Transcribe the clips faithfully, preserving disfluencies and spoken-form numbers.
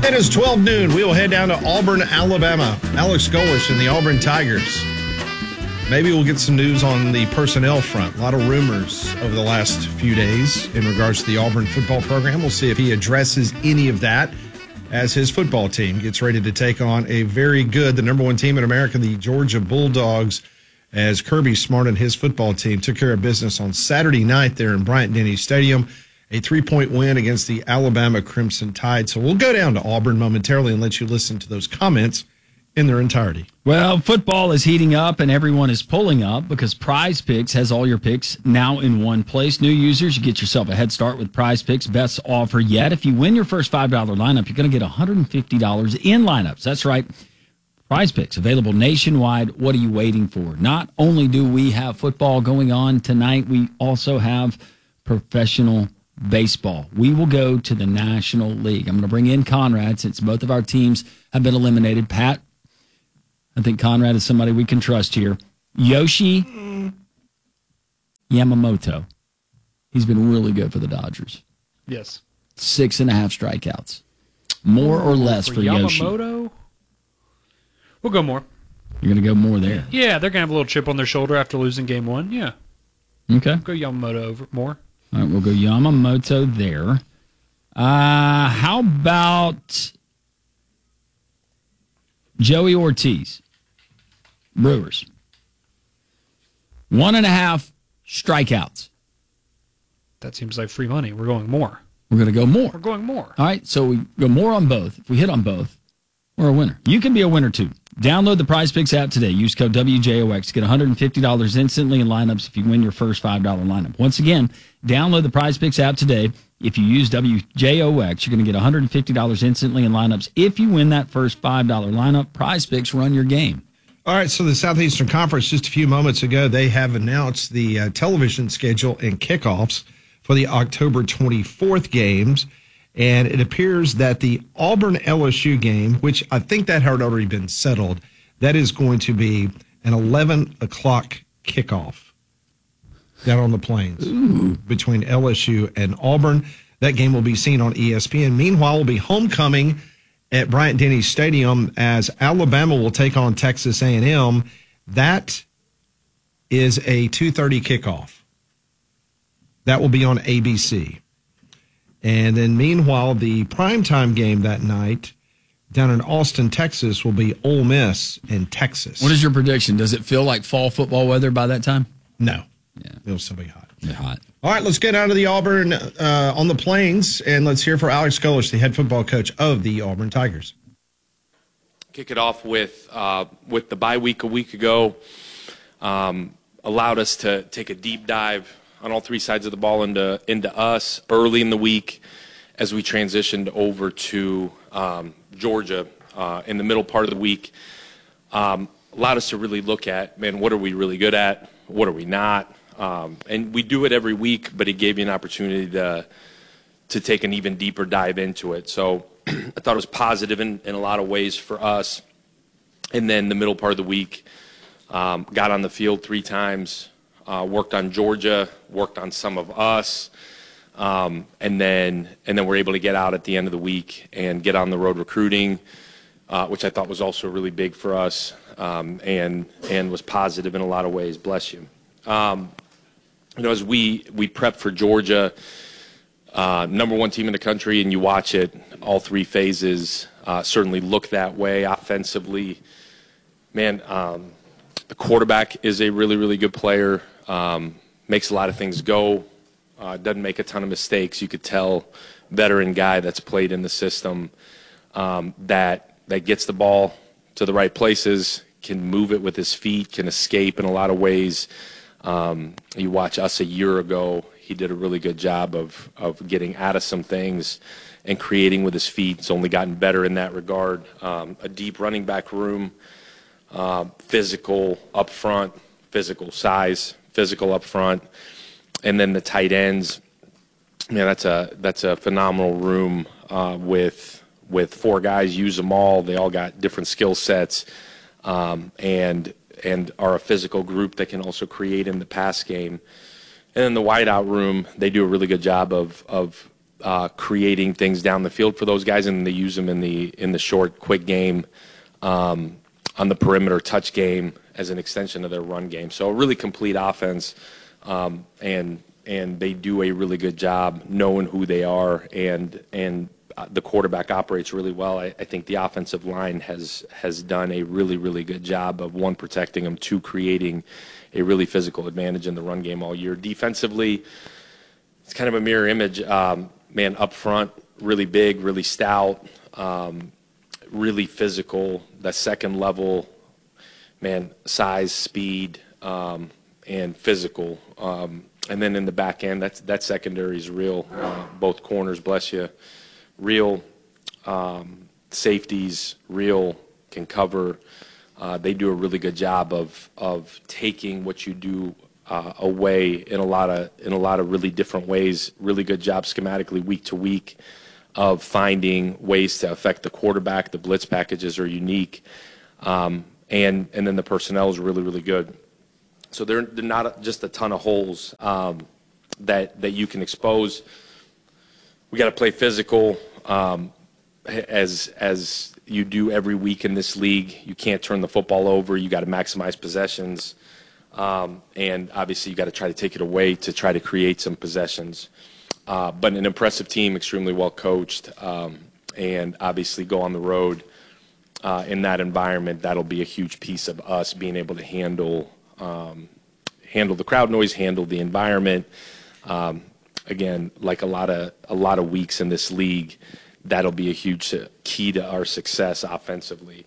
It is twelve noon. We will head down to Auburn, Alabama. Alex Golesh and the Auburn Tigers. Maybe we'll get some news on the personnel front. A lot of rumors over the last few days in regards to the Auburn football program. We'll see if he addresses any of that as his football team gets ready to take on a very good, the number one team in America, the Georgia Bulldogs, as Kirby Smart and his football team took care of business on Saturday night there in Bryant-Denny Stadium. A three-point win against the Alabama Crimson Tide. So we'll go down to Auburn momentarily and let you listen to those comments in their entirety. Well, football is heating up and everyone is pulling up because Prize Picks has all your picks now in one place. New users, you get yourself a head start with Prize Picks. Best offer yet. If you win your first five dollars lineup, you're going to get one hundred fifty dollars in lineups. That's right. Prize Picks, available nationwide. What are you waiting for? Not only do we have football going on tonight, we also have professional baseball. We will go to the National League. I'm going to bring in Conrad since both of our teams have been eliminated. Pat, I think Conrad is somebody we can trust here. Yoshi Yamamoto. He's been really good for the Dodgers. Yes. Six and a half strikeouts. More or less for, for Yamamoto? Yoshi. We'll go more. You're going to go more there. Yeah, they're going to have a little chip on their shoulder after losing game one. Yeah. Okay. Go Yamamoto over more. All right, we'll go Yamamoto there. Uh, how about Joey Ortiz? Brewers. One and a half strikeouts. That seems like free money. We're going more. We're going to go more. We're going more. All right, so we go more on both. If we hit on both, we're a winner. You can be a winner, too. Download the Prize Picks app today. Use code W J O X to get one hundred fifty dollars instantly in lineups if you win your first five dollars lineup. Once again, download the Prize Picks app today. If you use W J O X, you're going to get one hundred fifty dollars instantly in lineups. If you win that first five dollars lineup, Prize Picks run your game. All right, so the Southeastern Conference, just a few moments ago, they have announced the uh, television schedule and kickoffs for the October twenty-fourth games. And it appears that the Auburn-L S U game, which I think that had already been settled, that is going to be an eleven o'clock kickoff down on the Plains Ooh. between L S U and Auburn. That game will be seen on E S P N. Meanwhile, will be homecoming at Bryant-Denny Stadium as Alabama will take on Texas A and M. That is a two thirty kickoff. That will be on A B C. And then meanwhile, the primetime game that night down in Austin, Texas will be Ole Miss in Texas. What is your prediction? Does it feel like fall football weather by that time? No. Yeah. It'll still be hot. Yeah, hot. All right, let's get out of the Auburn uh, on the Plains, and let's hear for Alex Golesh, the head football coach of the Auburn Tigers. Kick it off with uh, with the bye week a week ago. Um, allowed us to take a deep dive on all three sides of the ball into into us early in the week as we transitioned over to um, Georgia uh, in the middle part of the week. Um, allowed us to really look at, man, what are we really good at? What are we not? Um, and we do it every week, but it gave you an opportunity to to take an even deeper dive into it. So I thought it was positive in, in a lot of ways for us. And then the middle part of the week, um, got on the field three times, uh, worked on Georgia, worked on some of us, um, and then and then we're able to get out at the end of the week and get on the road recruiting, uh, which I thought was also really big for us, um, and and was positive in a lot of ways. Bless you. Um, you know, as we we prep for Georgia, uh, number one team in the country, and you watch it, all three phases uh, certainly look that way offensively. Man, um, the quarterback is a really, really good player, um, makes a lot of things go, uh, doesn't make a ton of mistakes. You could tell, veteran guy that's played in the system, um, that that gets the ball to the right places, can move it with his feet, can escape in a lot of ways. Um, you watch us a year ago, he did a really good job of, of getting out of some things and creating with his feet. He's only gotten better in that regard. Um, a deep running back room, uh, physical up front, physical size, physical up front. And then the tight ends, man, that's a, that's a phenomenal room uh, with, with four guys, use them all. They all got different skill sets. Um, and and are a physical group that can also create in the pass game. And in the wideout room, they do a really good job of of uh, creating things down the field for those guys, and they use them in the in the short, quick game, um, on the perimeter touch game as an extension of their run game. So a really complete offense, um, and and they do a really good job knowing who they are, and and the quarterback operates really well. I, I think the offensive line has has done a really, really good job of, one, protecting them, two, creating a really physical advantage in the run game all year. Defensively, it's kind of a mirror image. Um, man, up front, really big, really stout, um, really physical. The second level, man, size, speed, um, and physical. Um, and then in the back end, that's, that secondary is real. Uh, both corners, bless you. Real um, safeties, real, can cover. Uh, they do a really good job of of taking what you do uh, away in a lot of in a lot of really different ways. Really good job schematically week to week of finding ways to affect the quarterback. The blitz packages are unique, um, and and then the personnel is really really good. So they're, they're not just a ton of holes um, that that you can expose. We got to play physical, um, as as you do every week in this league. You can't turn the football over. You got to maximize possessions, um, and obviously you got to try to take it away to try to create some possessions. Uh, but an impressive team, extremely well coached, um, and obviously go on the road uh, in that environment. That'll be a huge piece of us being able to handle um, handle the crowd noise, handle the environment. Um, Again, like a lot of a lot of weeks in this league, that'll be a huge key to our success offensively.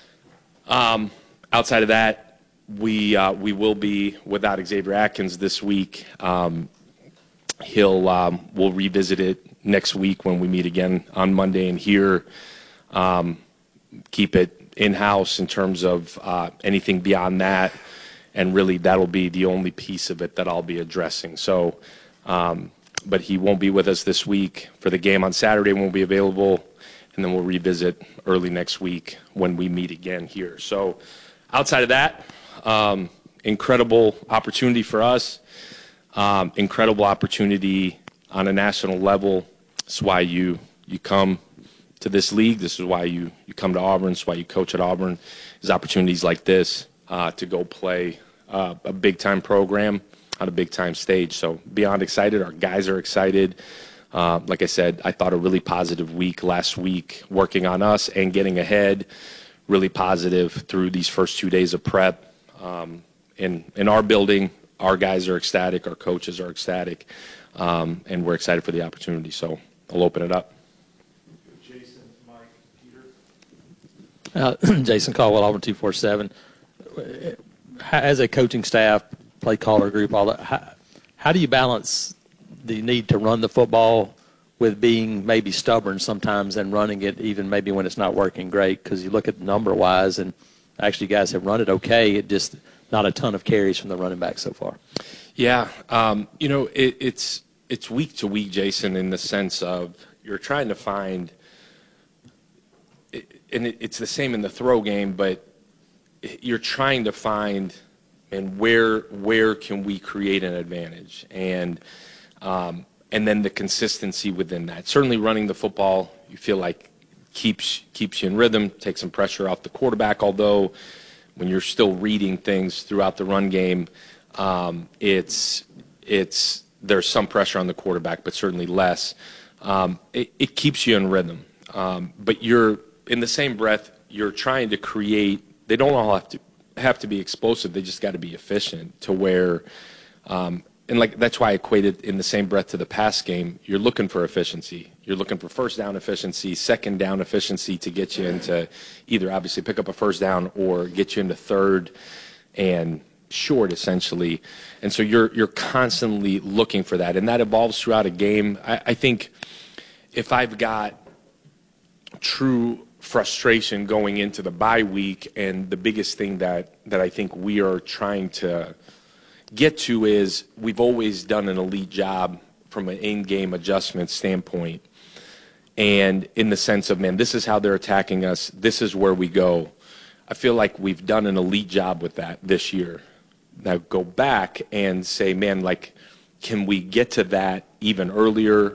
Um, outside of that, we uh, we will be without Xavier Atkins this week. Um, he'll um, we'll revisit it next week when we meet again on Monday and here. Um, keep it in-house in terms of uh, anything beyond that, and really that'll be the only piece of it that I'll be addressing. So. Um, But he won't be with us this week for the game on Saturday. Won't be available, and then we'll revisit early next week when we meet again here. So, outside of that, um, incredible opportunity for us. Um, incredible opportunity on a national level. That's why you you come to this league. This is why you you come to Auburn. This is why you coach at Auburn. Is opportunities like this uh, to go play uh, a big time program on a big-time stage. So beyond excited. Our guys are excited. Uh, like I said, I thought a really positive week last week working on us and getting ahead. Really positive through these first two days of prep. Um, in, in our building, our guys are ecstatic. Our coaches are ecstatic. Um, and we're excited for the opportunity. So I'll open it up. Jason, Mike, Peter. Uh, Jason Caldwell, Auburn two forty-seven. As a coaching staff, play caller group, all that. How, how do you balance the need to run the football with being maybe stubborn sometimes and running it even maybe when it's not working great? Because you look at number-wise, and actually you guys have run it okay. It just not a ton of carries from the running back so far. Yeah, um, you know, it, it's it's week to week, Jason, in the sense of you're trying to find, and it, it's the same in the throw game, but you're trying to find – and where where can we create an advantage, and um, and then the consistency within that. Certainly, running the football, you feel like keeps keeps you in rhythm, takes some pressure off the quarterback. Although, when you're still reading things throughout the run game, um, it's it's there's some pressure on the quarterback, but certainly less. Um, it, it keeps you in rhythm, um, but you're in the same breath you're trying to create. They don't all have to. have to be explosive. They just got to be efficient to where, um, and like that's why I equated in the same breath to the pass game. You're looking for efficiency. You're looking for first down efficiency, second down efficiency to get you into either obviously pick up a first down or get you into third and short essentially. And so you're you're constantly looking for that, and that evolves throughout a game. I, I think if I've got true frustration going into the bye week, and the biggest thing that, that I think we are trying to get to is we've always done an elite job from an in-game adjustment standpoint, and in the sense of, man, this is how they're attacking us, this is where we go. I feel like we've done an elite job with that this year. Now go back and say, man, like, can we get to that even earlier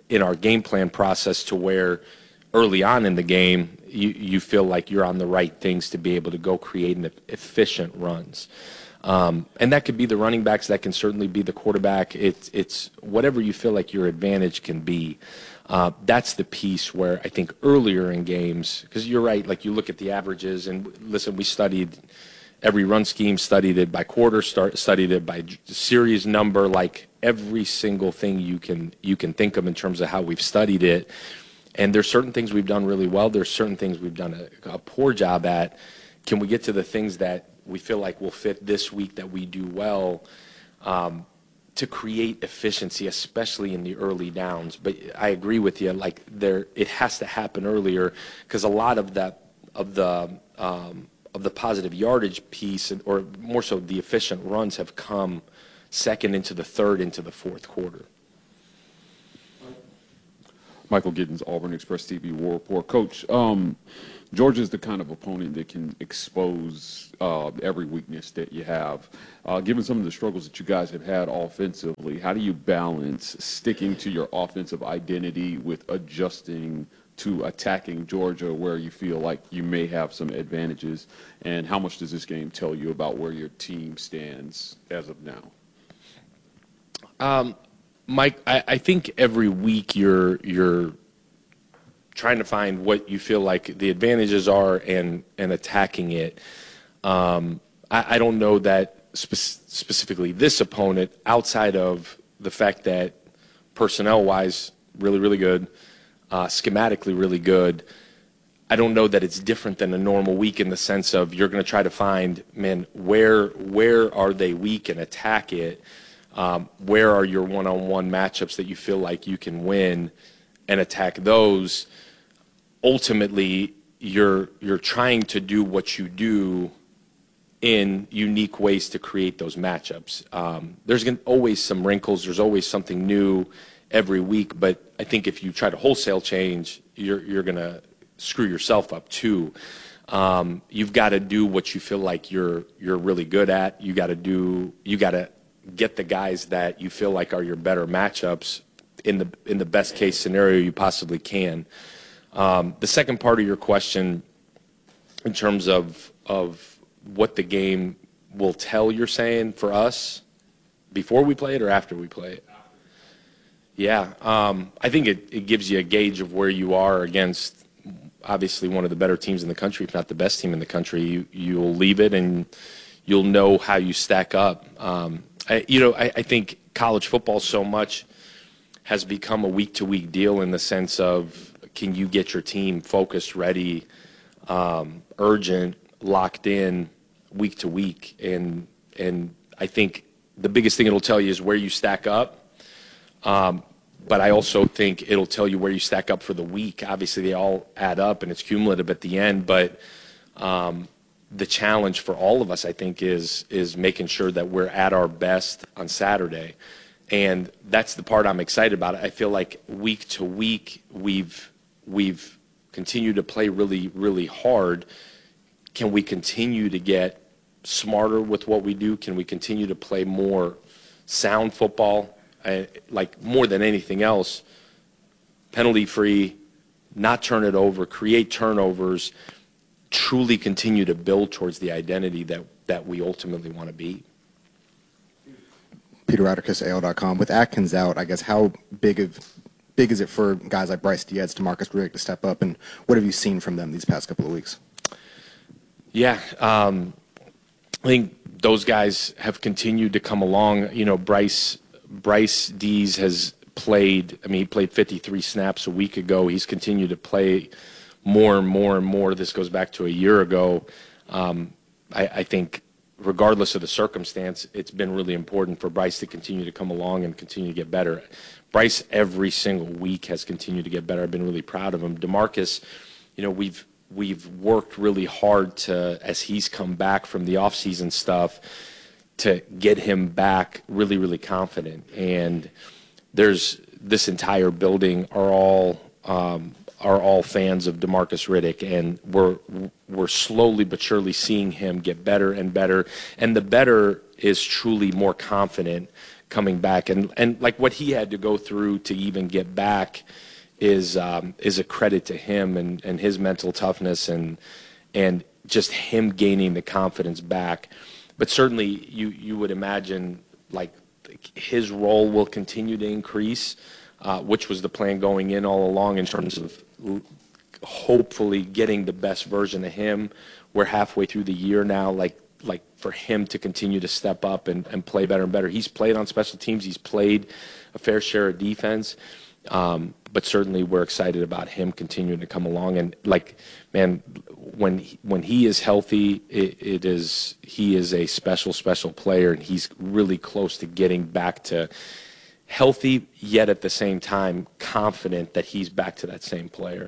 in our game plan process to where early on in the game, you, you feel like you're on the right things to be able to go create an efficient runs. Um, and that could be the running backs. That can certainly be the quarterback. It's, it's whatever you feel like your advantage can be. Uh, that's the piece where I think earlier in games, because you're right, like you look at the averages, and listen, we studied every run scheme, studied it by quarter, start, studied it by series number, like every single thing you can you can think of in terms of how we've studied it. And there's certain things we've done really well. There's certain things we've done a, a poor job at. Can we get to the things that we feel like will fit this week that we do well, um, to create efficiency, especially in the early downs? But I agree with you. Like there, it has to happen earlier, because a lot of that of the um, of the positive yardage piece, or more so the efficient runs, have come second into the third into the fourth quarter. Michael Giddens, Auburn Express T V War Report. Coach, um, Georgia's the kind of opponent that can expose uh, every weakness that you have. Uh, given some of the struggles that you guys have had offensively, how do you balance sticking to your offensive identity with adjusting to attacking Georgia where you feel like you may have some advantages? And how much does this game tell you about where your team stands as of now? Um, Mike, I, I think every week you're you're trying to find what you feel like the advantages are and, and attacking it. Um, I, I don't know that spe- specifically this opponent, outside of the fact that personnel-wise, really, really good, uh, schematically really good. I don't know that it's different than a normal week in the sense of you're going to try to find, man, where where are they weak and attack it. Um, where are your one-on-one matchups that you feel like you can win and attack those? Ultimately, you're you're trying to do what you do in unique ways to create those matchups. Um, there's gonna, always some wrinkles. There's always something new every week. But I think if you try to wholesale change, you're you're going to screw yourself up too. Um, you've got to do what you feel like you're you're really good at. You got to do. You got to get the guys that you feel like are your better matchups in the in the best case scenario you possibly can. Um, the second part of your question, in terms of of what the game will tell, you're saying for us before we play it or after we play it? Yeah, um, I think it, it gives you a gauge of where you are against obviously one of the better teams in the country, if not the best team in the country. You you'll leave it and you'll know how you stack up. Um, I, you know, I, I think college football so much has become a week-to-week deal in the sense of, can you get your team focused, ready, um, urgent, locked in, week to week? And and I think the biggest thing it'll tell you is where you stack up. Um, but I also think it'll tell you where you stack up for the week. Obviously, they all add up, and it's cumulative at the end. But um, the challenge for all of us, I think, is is making sure that we're at our best on Saturday. And that's the part I'm excited about. I feel like week to week we've we've continued to play really, really hard. Can we continue to get smarter with what we do? Can we continue to play more sound football? Uh, like more than anything else, penalty-free, not turn it over, create turnovers, truly continue to build towards the identity that, that we ultimately want to be. Peter Atticus, A L dot com. With Atkins out, I guess how big of big is it for guys like Bryce Diaz, DeMarcus Riddick to step up, and what have you seen from them these past couple of weeks? Yeah, um, I think those guys have continued to come along. You know, Bryce Bryce Dees has played. I mean, he played fifty-three snaps a week ago. He's continued to play more and more and more. This goes back to a year ago. Um, I, I think, regardless of the circumstance, it's been really important for Bryce to continue to come along and continue to get better. Bryce, every single week, has continued to get better. I've been really proud of him. DeMarcus, you know, we've we've worked really hard to, as he's come back from the offseason stuff, to get him back really, really confident. And there's this entire building are all um, are all fans of DeMarcus Riddick, and we're we're slowly but surely seeing him get better and better. And the better is truly more confident, coming back. And, and like what he had to go through to even get back is um, is a credit to him and, and his mental toughness and and just him gaining the confidence back. But certainly you, you would imagine like his role will continue to increase, uh, which was the plan going in all along in terms of hopefully getting the best version of him. We're halfway through the year now, like like for him to continue to step up and, and play better and better. He's played on special teams. He's played a fair share of defense. Um, but certainly we're excited about him continuing to come along. And like, man, when he, when he is healthy, it, it is he is a special, special player, and he's really close to getting back to healthy, yet at the same time confident that he's back to that same player.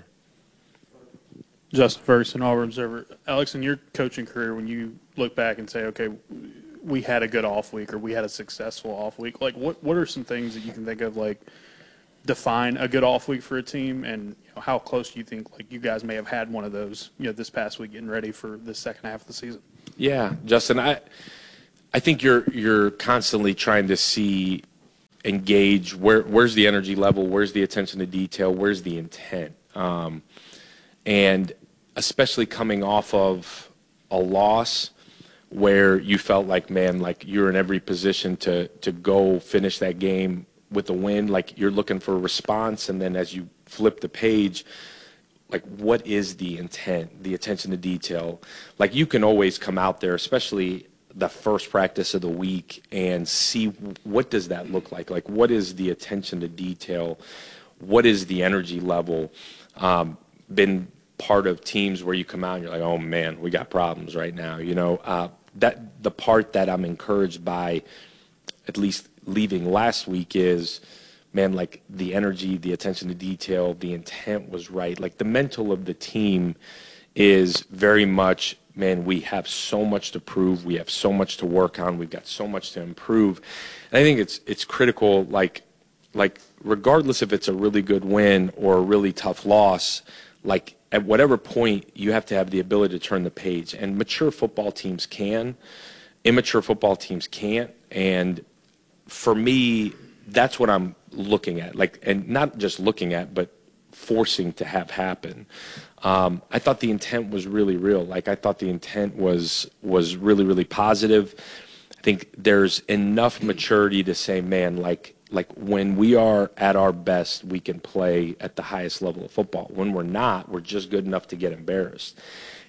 Justin Ferguson, Auburn Observer. Alex, in your coaching career, when you look back and say, okay, we had a good off week or we had a successful off week, like what, what are some things that you can think of, like, define a good off week for a team, and you know, how close do you think like you guys may have had one of those, you know, this past week getting ready for the second half of the season? Yeah, Justin, I I think you're you're constantly trying to see, engage where where's the energy level, where's the attention to detail, where's the intent, um, and especially coming off of a loss where you felt like, man, like you're in every position to to go finish that game with a win, like you're looking for a response, and then as you flip the page, like what is the intent, the attention to detail? Like you can always come out there, especially the first practice of the week, and see what does that look like? Like what is the attention to detail? What is the energy level? Um, been part of teams where you come out and you're like, oh man, we got problems right now. You know, uh, that the part that I'm encouraged by, at least leaving last week, is, man, like the energy, the attention to detail, the intent was right. Like the mental of the team is very much, man, we have so much to prove. We have so much to work on. We've got so much to improve. And I think it's it's critical, like like regardless if it's a really good win or a really tough loss, like at whatever point you have to have the ability to turn the page. And mature football teams can. Immature football teams can't. And for me, that's what I'm looking at, like, and not just looking at, but forcing to have happen. Um, I thought the intent was really real. Like, I thought the intent was was really, really positive. I think there's enough maturity to say, man, like, like when we are at our best, we can play at the highest level of football. When we're not, we're just good enough to get embarrassed.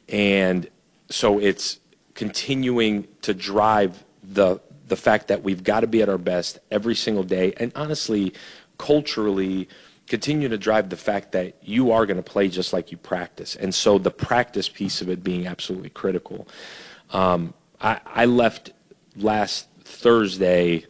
And so it's continuing to drive the the fact that we've got to be at our best every single day, and honestly, culturally, continue to drive the fact that you are going to play just like you practice. And so the practice piece of it being absolutely critical. Um, I, I left last Thursday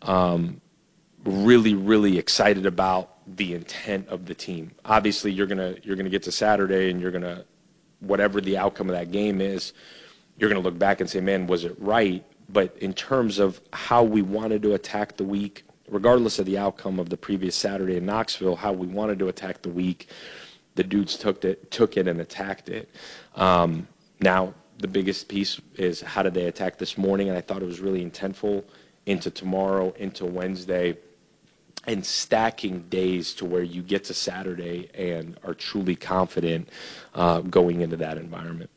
um, really, really excited about the intent of the team. Obviously, you're gonna you're gonna get to Saturday, and you're gonna, whatever the outcome of that game is, you're gonna look back and say, man, was it right? But in terms of how we wanted to attack the week, regardless of the outcome of the previous Saturday in Knoxville, how we wanted to attack the week, the dudes took it, took it and attacked it. Um, now, the biggest piece is how did they attack this morning, and I thought it was really intentful into tomorrow, into Wednesday, and stacking days to where you get to Saturday and are truly confident uh, going into that environment.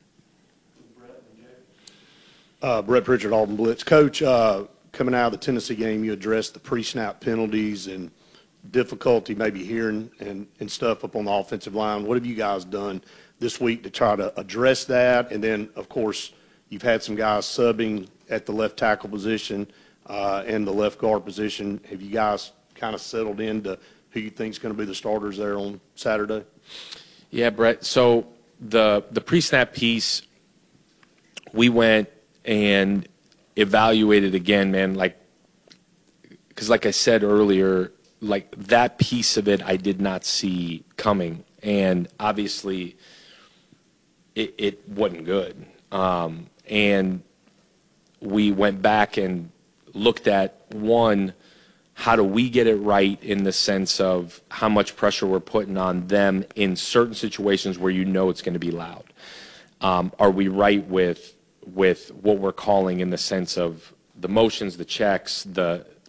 Uh, Brett Pritchard, Auburn Blitz. Coach, uh, coming out of the Tennessee game, you addressed the pre-snap penalties and difficulty maybe hearing and, and stuff up on the offensive line. What have you guys done this week to try to address that? And then, of course, you've had some guys subbing at the left tackle position uh, and the left guard position. Have you guys kind of settled into who you think is going to be the starters there on Saturday? Yeah, Brett. So the the pre-snap piece, we went and evaluated again, man, like, because like I said earlier, like that piece of it I did not see coming, and obviously it, it wasn't good. Um, and we went back and looked at, one, how do we get it right in the sense of how much pressure we're putting on them in certain situations where you know it's going to be loud. Um, are we right with with what we're calling in the sense of the motions, the checks, the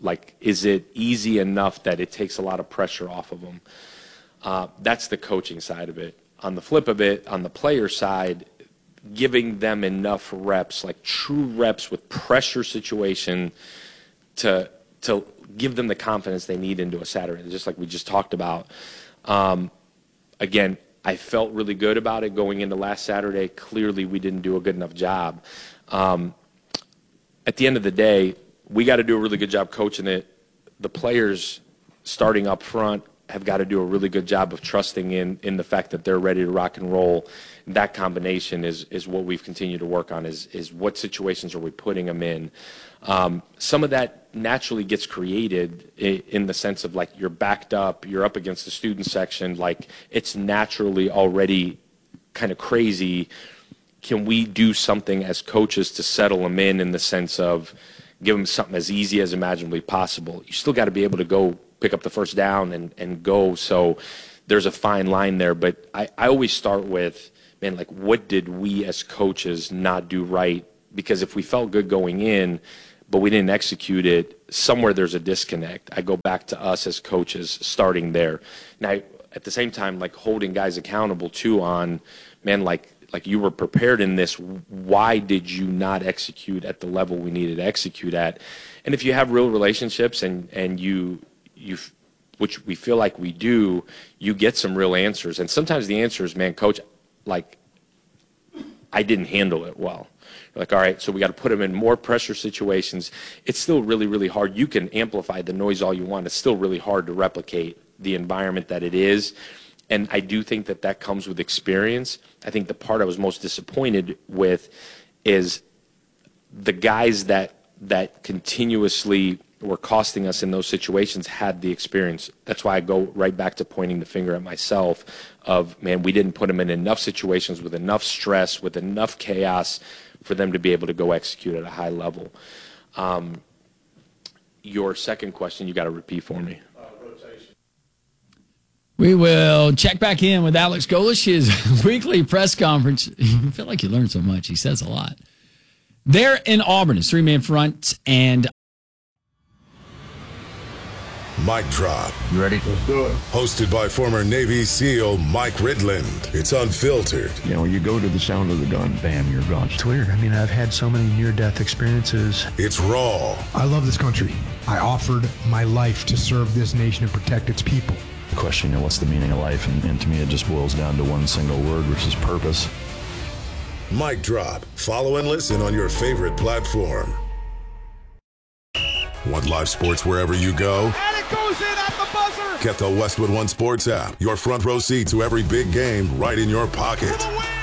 Like, is it easy enough that it takes a lot of pressure off of them? Uh, that's the coaching side of it. On the flip of it, on the player side, giving them enough reps, like true reps with pressure situation to to give them the confidence they need into a Saturday, just like we just talked about. Um, again, I felt really good about it going into last Saturday. Clearly, we didn't do a good enough job. Um, at the end of the day, we got to do a really good job coaching it. The players starting up front have got to do a really good job of trusting in in the fact that they're ready to rock and roll. That combination is is what we've continued to work on, is is what situations are we putting them in. Um, some of that naturally gets created in, in the sense of, like, you're backed up, you're up against the student section, like it's naturally already kind of crazy. Can we do something as coaches to settle them in in the sense of give them something as easy as imaginably possible? You still got to be able to go pick up the first down and, and go. So there's a fine line there. But I, I always start with, man, like, what did we as coaches not do right? Because if we felt good going in, but we didn't execute it, somewhere there's a disconnect. I go back to us as coaches starting there. Now, at the same time, like, holding guys accountable too on, man, like, like you were prepared in this. Why did you not execute at the level we needed to execute at? And if you have real relationships and, and you, you, which we feel like we do, you get some real answers. And sometimes the answer is, man, coach, like, I didn't handle it well. You're like, all right, so we got to put them in more pressure situations. It's still really, really hard. You can amplify the noise all you want. It's still really hard to replicate the environment that it is. And I do think that that comes with experience. I think the part I was most disappointed with is the guys that that continuously were costing us in those situations had the experience. That's why I go right back to pointing the finger at myself of, man, we didn't put them in enough situations with enough stress, with enough chaos for them to be able to go execute at a high level. Um, your second question, you got to repeat for me. We will check back in with Alex Golesh, his weekly press conference. You feel like you learn so much. He says a lot. They're in Auburn. It's three-man front, and Mic Drop. You ready? Let's do it. Hosted by former Navy SEAL Mike Ridland. It's unfiltered. You know, you go to the sound of the gun, bam, you're gone. It's weird. I mean, I've had so many near-death experiences. It's raw. I love this country. I offered my life to serve this nation and protect its people. The question, you know, what's the meaning of life? And, and to me, it just boils down to one single word, which is purpose. Mic Drop. Follow and listen on your favorite platform. Want live sports wherever you go? And it goes in at the buzzer! Get the Westwood One Sports app. Your front row seat to every big game right in your pocket.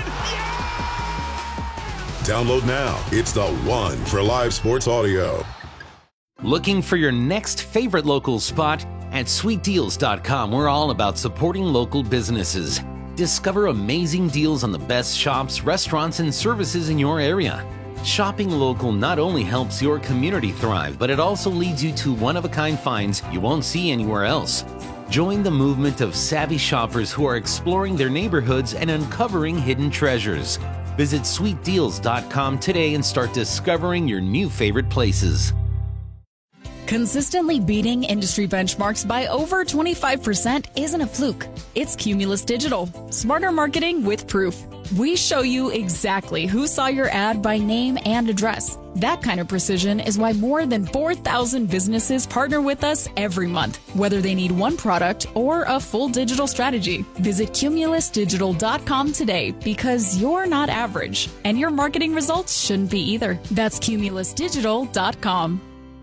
Download now. It's the one for live sports audio. Looking for your next favorite local spot? At sweet deals dot com, we're all about supporting local businesses. Discover amazing deals on the best shops, restaurants, and services in your area. Shopping local not only helps your community thrive, but it also leads you to one-of-a-kind finds you won't see anywhere else. Join the movement of savvy shoppers who are exploring their neighborhoods and uncovering hidden treasures. Visit sweet deals dot com today and start discovering your new favorite places. Consistently beating industry benchmarks by over twenty-five percent isn't a fluke. It's Cumulus Digital. Smarter marketing with proof. We show you exactly who saw your ad by name and address. That kind of precision is why more than four thousand businesses partner with us every month, whether they need one product or a full digital strategy. Visit cumulus digital dot com today, because you're not average, and your marketing results shouldn't be either. That's cumulus digital dot com.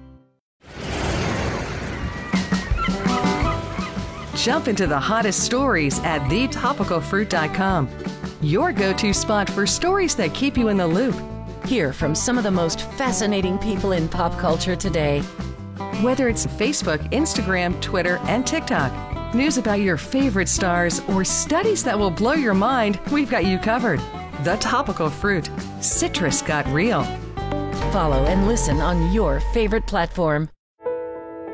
Jump into the hottest stories at the topical fruit dot com. Your go-to spot for stories that keep you in the loop. Hear from some of the most fascinating people in pop culture today. Whether it's Facebook, Instagram, Twitter, and TikTok, news about your favorite stars, or studies that will blow your mind, we've got you covered. The Topical Fruit. Citrus got real. Follow and listen on your favorite platform.